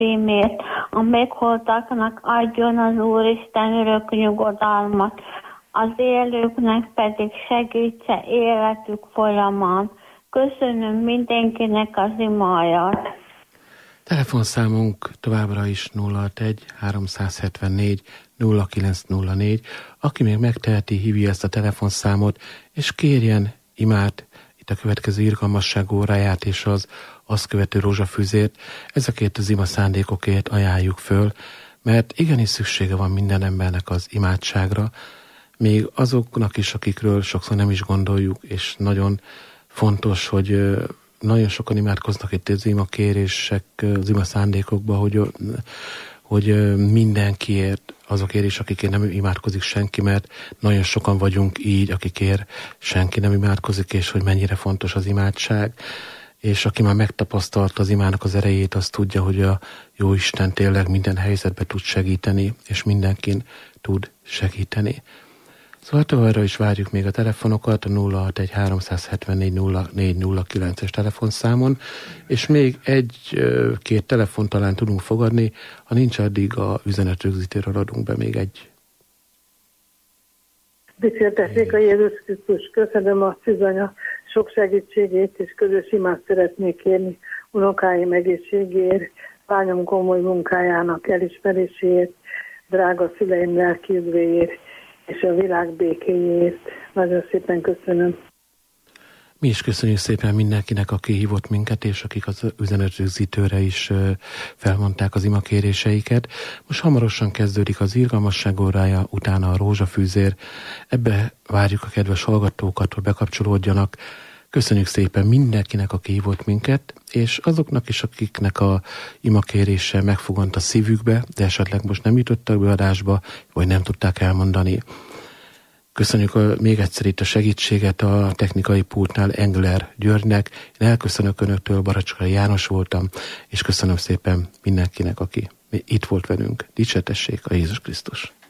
címét, a meghaltaknak adjon az Úristen örök nyugodalmat, az élőknek pedig segítse életük folyamán. Köszönöm mindenkinek az imáját. Telefonszámunk továbbra is 061 374 0904. Aki még megteheti, hívja ezt a telefonszámot, és kérjen imát itt a következő irgalmasság óráját és az azt követő rózsafűzért. Ezekért az ima szándékokért ajánljuk föl, mert igenis szüksége van minden embernek az imádságra, még azoknak is, akikről sokszor nem is gondoljuk, és nagyon fontos, hogy nagyon sokan imádkoznak itt az ima kérések, az ima szándékokban, hogy mindenkiért, azokért is, akikért nem imádkozik senki, mert nagyon sokan vagyunk így, akikért senki nem imádkozik, és hogy mennyire fontos az imádság. És aki már megtapasztalta az imának az erejét, az tudja, hogy a Jóisten tényleg minden helyzetben tud segíteni, és mindenkin tud segíteni. Szóval továbbra is várjuk még a telefonokat a 061 374 0409-es telefonszámon, és még egy-két telefon talán tudunk fogadni, ha nincs, addig a üzenetrögzítőről adunk be még egy. Dicsértessék a Jézus Krisztus, köszönöm a szűzanya sok segítségét, és közös imát szeretnék kérni unokáim egészségéért, lányom komoly munkájának elismeréséért, drága szüleim lelkiüdvéért, és a világ békéjét. Nagyon szépen köszönöm. Mi is köszönjük szépen mindenkinek, aki hívott minket, és akik az üzenetrögzítőre is felmondták az imakéréseiket. Most hamarosan kezdődik az irgalmasság órája, utána a rózsafűzér. Ebbe várjuk a kedves hallgatókat, hogy bekapcsolódjanak. Köszönjük szépen mindenkinek, aki hívott minket, és azoknak is, akiknek a imakérése megfogant a szívükbe, de esetleg most nem jutottak be adásba, vagy nem tudták elmondani. Köszönjük még egyszer itt a segítséget a technikai pultnál Engler Györgynek. Én elköszönök önöktől, Baracskai János voltam, és köszönöm szépen mindenkinek, aki itt volt velünk. Dicsértessék a Jézus Krisztus!